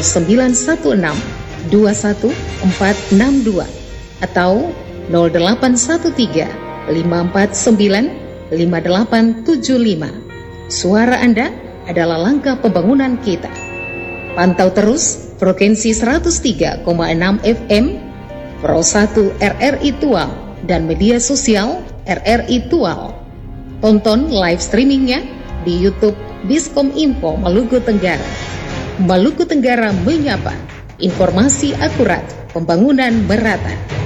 0916 21462 atau 0813 549 5875. Suara Anda adalah langkah pembangunan kita. Pantau terus frekuensi 103,6 FM Pro 1 RRI Tual dan media sosial RRI Tual. Tonton live streamingnya di YouTube Biskom Info Maluku Tenggara. Maluku Tenggara menyapa, informasi akurat, pembangunan merata.